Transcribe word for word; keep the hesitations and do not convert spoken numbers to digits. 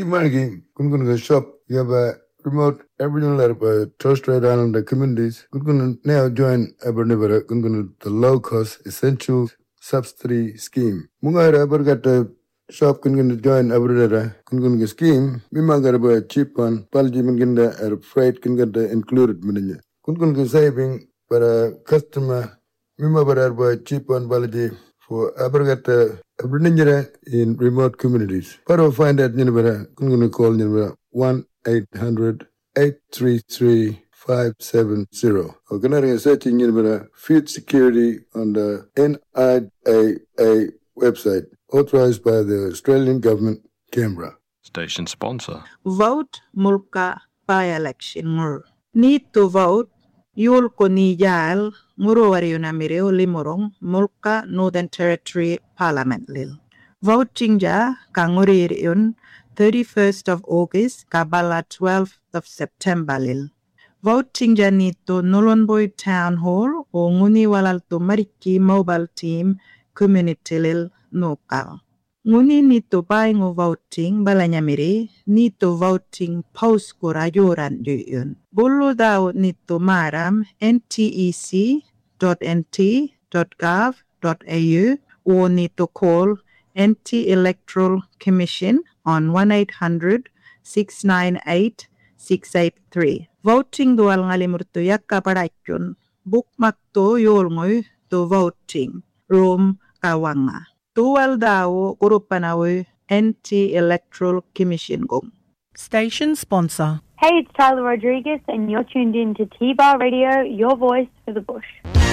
Margi, kun kun go shop, you have a remote Aboriginal uh, Torres Strait Islander communities. Kun kun now join Abernivera, kun kun the low cost essential subsidy scheme. Munga ever got a shop kun kun join Abernivera, kun kun scheme. Mima got a cheap one. Palji minginda er freight kun get included minnya. Kun kun saving but a customer. Mima got a cheap one palji for Abergata Abernivera in remote communities. But I'll find that Nivera, kun kun call Nivera one eight hundred eight three three five seven zero. Or can searching Nivera food security on the N I A A website, authorized by the Australian Government, Canberra. Station sponsor. Vote Mulka by-election ngur. Need to vote Yul Konijal Muruwariuna Mireo Limorong Mulka Northern Territory Parliament Lil. Voting ja Kangurir yun thirty-first of August Kabala twelfth of September Lil. Voting ja nito Nolonboy Town Hall o nguni walal to Mariki Mobile Team Community Lil Nokal. Nguni nito buying o voting balanyamiri nito voting post ko rayoran yun. Bulu daw nito maram n t e c dot n t dot gov dot a u o nito call Anti-Electoral Commission on one eight hundred six nine eight six eight three. Voting dual ngalimurto yakka padakyon. Bookmark to yolngoy to voting. Room kawanga. Dual daw kurupanawe Anti-Electoral Commission gong. Station sponsor. Hey, it's Tyler Rodriguez and you're tuned in to T-Bar Radio, your voice for the bush.